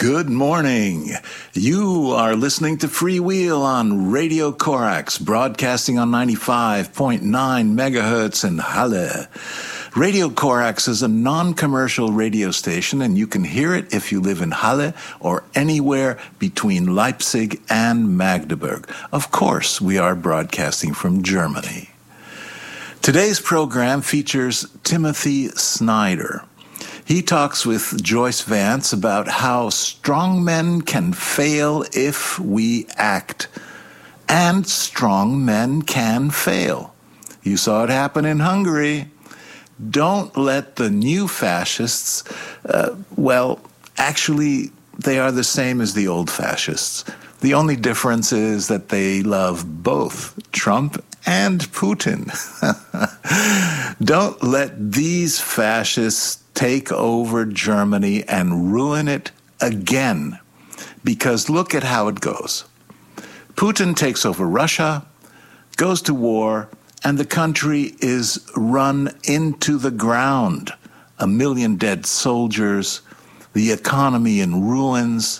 Good morning. You are listening to Freewheel on Radio Corax, broadcasting on 95.9 megahertz in Halle. Radio Corax is a non-commercial radio station, and you can hear it if you live in Halle or anywhere between Leipzig and Magdeburg. Of course, we are broadcasting from Germany. Today's program features Timothy Snyder. He talks with Joyce Vance about how strong men can fail if we act, and strong men can fail. You saw it happen in Hungary. Don't let the new fascists, actually, they are the same as the old fascists. The only difference is that they love both Trump and Putin. Don't let these fascists take over Germany and ruin it again, because look at how it goes. Putin takes over Russia, goes to war, and the country is run into the ground. 1 million dead soldiers, the economy in ruins,